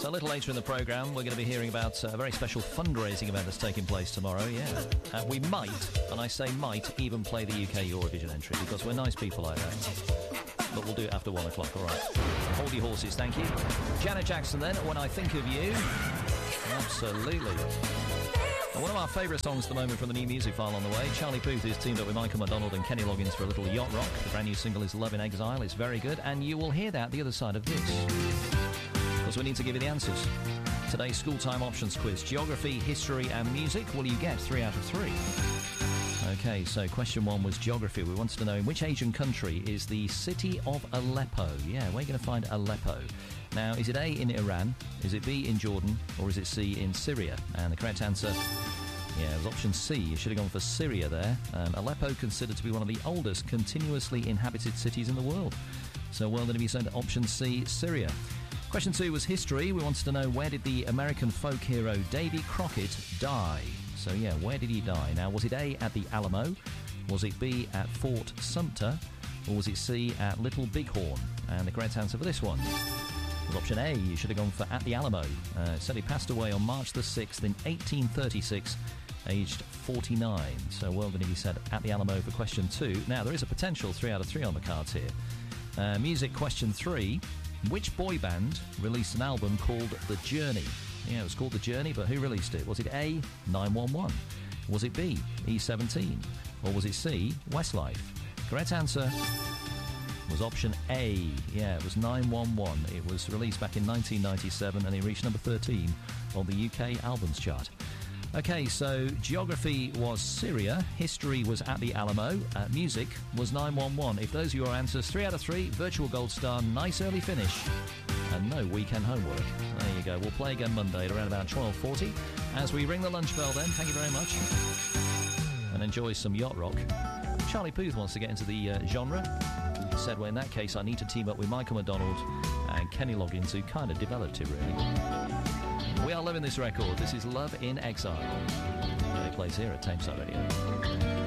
So a little later in the programme, we're going to be hearing about a very special fundraising event that's taking place tomorrow, we might, and I say might, even play the UK Eurovision entry, because we're nice people like that. But we'll do it after 1 o'clock, all right. Hold your horses, thank you. Janet Jackson, then, When I Think of You. Absolutely. And one of our favourite songs at the moment from the new music file on the way. Charlie Puth is teamed up with Michael McDonald and Kenny Loggins for a little yacht rock. The brand new single is Love in Exile. It's very good, and you will hear that the other side of this. Because we need to give you the answers. Today's school time options quiz. Geography, history and music. Will you get 3 out of 3? OK, so question 1 was geography. We wanted to know in which Asian country is the city of Aleppo? Yeah, where are you going to find Aleppo? Now, is it A, in Iran, is it B, in Jordan, or is it C, in Syria? And the correct answer, it was option C. You should have gone for Syria there. Aleppo considered to be one of the oldest continuously inhabited cities in the world. So well done if you said option C, Syria. Question 2 was history. We wanted to know, where did the American folk hero Davy Crockett die? So, where did he die? Now, was it A, at the Alamo? Was it B, at Fort Sumter? Or was it C, at Little Bighorn? And the correct answer for this one was option A. You should have gone for at the Alamo. It said he passed away on March the 6th in 1836, aged 49. So well done if you said at the Alamo for question 2. Now, there is a potential 3 out of 3 on the cards here. Music question 3. Which boy band released an album called The Journey? Yeah, it was called The Journey, but who released it? Was it A, 911? Was it B, E17? Or was it C, Westlife? Correct answer was option A. Yeah, it was 911. It was released back in 1997 and it reached number 13 on the UK albums chart. OK, so geography was Syria, history was at the Alamo, music was 911. If those are your answers, 3 out of 3, virtual gold star, nice early finish, and no weekend homework. There you go. We'll play again Monday at around about 12:40 as we ring the lunch bell then. Thank you very much. And enjoy some yacht rock. Charlie Puth wants to get into the genre. He said, well, in that case, I need to team up with Michael McDonald and Kenny Loggins, who kind of developed it, really. We are loving this record. This is Love in Exile. It plays here at Tameside Radio.